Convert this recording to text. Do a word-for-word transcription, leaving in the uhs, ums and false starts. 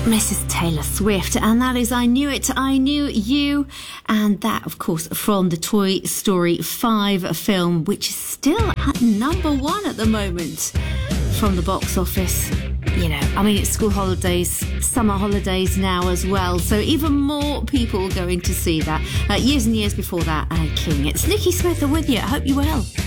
Missus Taylor Swift, and that is I Knew It, I Knew You, and that, of course, from the Toy Story five film, which is still at number one at the moment from the box office. You know, I mean, it's school holidays, summer holidays now as well, so even more people going to see that. Uh, years and years before that, uh, King. It's Nikki Smith with you. I hope you're well.